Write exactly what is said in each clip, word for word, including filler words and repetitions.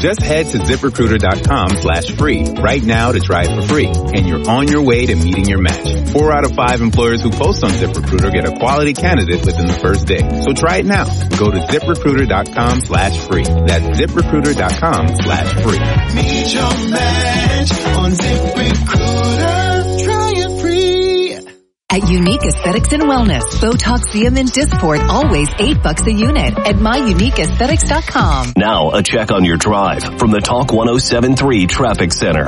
Just head to ZipRecruiter.com slash free right now to try it for free, and you're on your way to meeting your match. Four out of five employers who post on ZipRecruiter get a quality candidate within the first day. So try it now. Go to ZipRecruiter.com slash free. That's ZipRecruiter.com slash free. Meet your match on ZipRecruiter. Try it free. At Unique Aesthetics and Wellness, Botox, Xeomin, Dysport, always eight bucks a unit at my unique aesthetics dot com. Now, a check on your drive from the Talk one oh seven point three Traffic Center.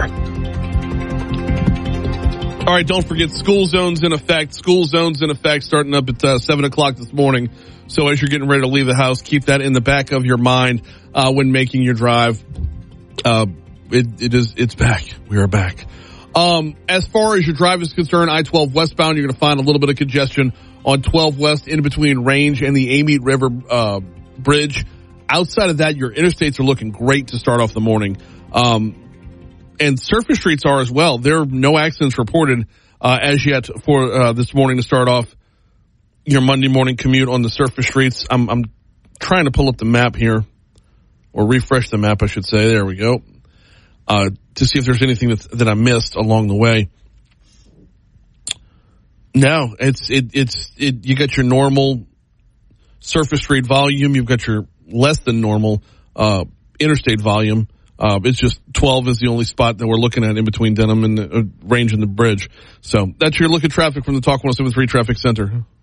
All right, don't forget school zones in effect. School zones in effect starting up at uh, seven o'clock this morning. So as you're getting ready to leave the house, keep that in the back of your mind uh, when making your drive. Uh, it, it is, it's back. We are back. Um, as far as your drive is concerned, I twelve westbound, you're going to find a little bit of congestion on twelve west in between Range and the Amite River uh, Bridge. Outside of that, your interstates are looking great to start off the morning. Um, and surface streets are as well. There are no accidents reported uh, as yet for uh, this morning to start off your Monday morning commute on the surface streets. I'm, I'm trying to pull up the map here, or refresh the map, I should say. There we go. Uh, to see if there's anything that, that I missed along the way. No, it's, it, it's, it, you got your normal surface street volume. You've got your less than normal, uh, interstate volume. Uh, it's just twelve is the only spot that we're looking at in between Denham and the uh, Range and the Bridge. So that's your look at traffic from the Talk one oh seven point three Traffic Center.